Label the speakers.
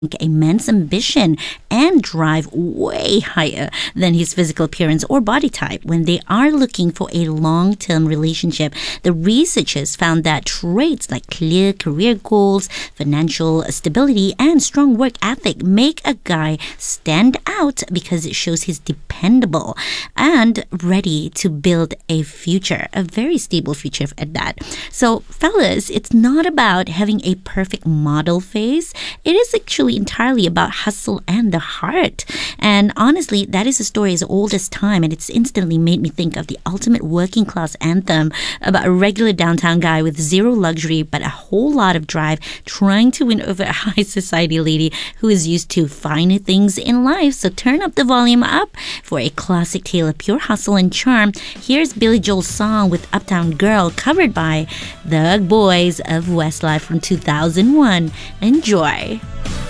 Speaker 1: immense ambition and drive way higher than his physical appearance or body type when they are looking for a long-term relationship. The researchers found that traits like clear career goals, financial stability, and strong work ethic make a guy stand out because it shows he's dependable and ready to build a future, a very stable future at that. So, fellas, it's not about having a perfect model face. It is actually entirely about hustle and the heart. And honestly, that is a story as old as time, and it's instantly made me think of the ultimate working class anthem about a regular downtown guy with zero luxury but a whole lot of drive trying to win over a high society lady who is used to finer things in life. So turn up the volume up for a classic tale of pure hustle and charm. Here's Billy Joel's song with Uptown Girl, covered by the Boys of Westlife from 2001. Enjoy.